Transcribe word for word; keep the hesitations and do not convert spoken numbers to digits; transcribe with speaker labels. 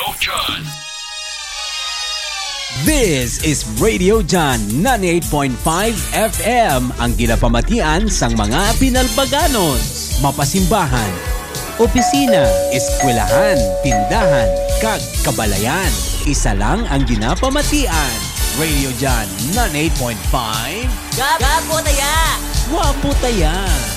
Speaker 1: John.
Speaker 2: This is Radio John ninety-eight point five F M, ang ginapamatian sang mga pinalbaganos, mapasimbahan, opisina, eskwelahan, tindahan, kag kabalayan. Isa lang ang ginapamatian. Radio John ninety-eight point five.
Speaker 3: Gapo taya!
Speaker 2: Wapo taya!